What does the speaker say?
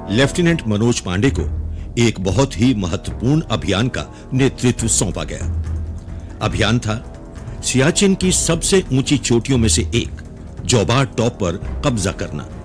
Lieutenant Manoj Pandey को एक बहुत ही महत्वपूर्ण अभियान का नेतृत्व सौंपा गया। अभियान था सियाचिन की सबसे ऊंची चोटियों में से एक जोबार टॉप पर कब्जा करना।